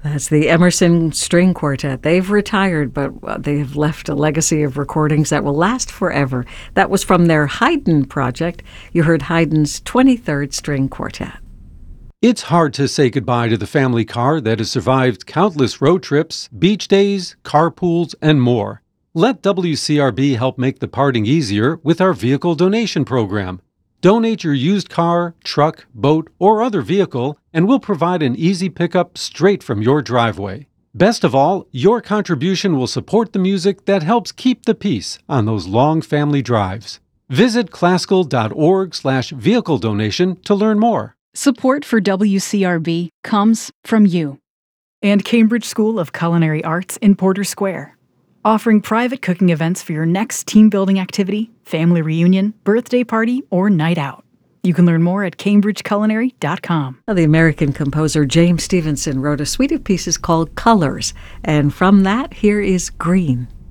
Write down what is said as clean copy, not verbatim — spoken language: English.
That's the Emerson String Quartet. They've retired, but they have left a legacy of recordings that will last forever. That was from their Haydn project. You heard Haydn's 23rd String Quartet. It's hard to say goodbye to the family car that has survived countless road trips, beach days, carpools, and more. Let WCRB help make the parting easier with our vehicle donation program. Donate your used car, truck, boat, or other vehicle, and we'll provide an easy pickup straight from your driveway. Best of all, your contribution will support the music that helps keep the peace on those long family drives. Visit classical.org/vehicle donation to learn more. Support for WCRB comes from you and Cambridge School of Culinary Arts in Porter Square, offering private cooking events for your next team-building activity, family reunion, birthday party, or night out. You can learn more at cambridgeculinary.com. The American composer James Stevenson wrote a suite of pieces called Colors, and from that, here is Green.